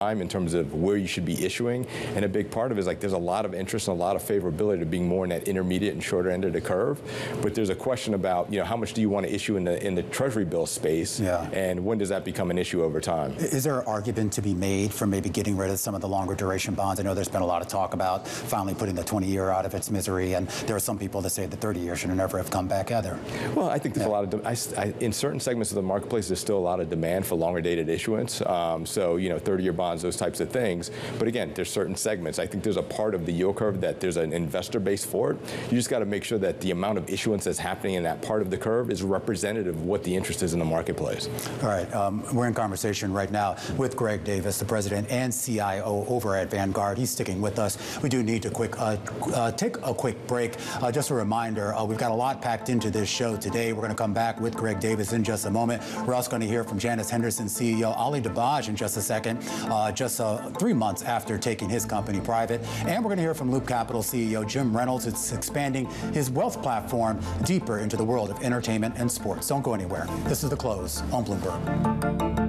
in terms of where you should be issuing, and a big part of it is like there's a lot of interest and a lot of favorability to being more in that intermediate and shorter end of the curve, but there's a question about how much do you want to issue in the Treasury bill space, and when does that become an issue over time? Is there an argument to be made for maybe getting rid of some of the longer duration bonds? I know there's been a lot of talk about finally putting the 20-year out of its misery, and there are some people that say the 30-year should never have come back either. Well, I think there's a lot of in certain segments of the marketplace, there's still a lot of demand for longer dated issuance. So 30-year bonds, those types of things. But again, there's certain segments. I think there's a part of the yield curve that there's an investor base for it. You just got to make sure that the amount of issuance that's happening in that part of the curve is representative of what the interest is in the marketplace. All right, we're in conversation right now with Greg Davis, the president and CIO over at Vanguard. He's sticking with us. We do need to take a quick break. Just a reminder, we've got a lot packed into this show today. We're going to come back with Greg Davis in just a moment. We're also going to hear from Janus Henderson CEO Ali Dibadj in just a second, just 3 months after taking his company private. And we're going to hear from Loop Capital CEO Jim Reynolds. It's expanding his wealth platform deeper into the world of entertainment and sports. Don't go anywhere. This is The Close on Bloomberg.